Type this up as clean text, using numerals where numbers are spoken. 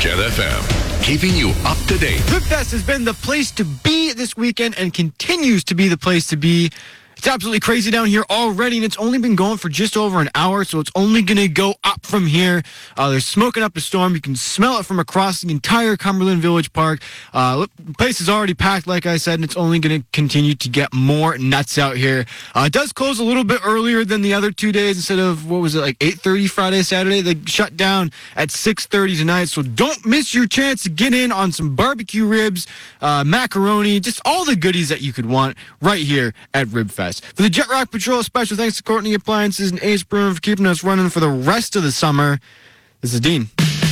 Jet FM, keeping you up to date. RibFest has been the place to be this weekend and continues to be the place to be. It's absolutely crazy down here already, and it's only been going for just over an hour, so it's only going to go up from here. There's smoking up a storm. You can smell it from across the entire Cumberland Village Park. The place is already packed, like I said, and it's only going to continue to get more nuts out here. It does close a little bit earlier than the other 2 days. Instead of, 8:30 Friday, Saturday, they shut down at 6:30 tonight, so don't miss your chance to get in on some barbecue ribs, macaroni, just all the goodies that you could want right here at RibFest. For the Jet Rock Patrol, special thanks to Courtney Appliances and Ace Brewer for keeping us running for the rest of the summer. This is Dean.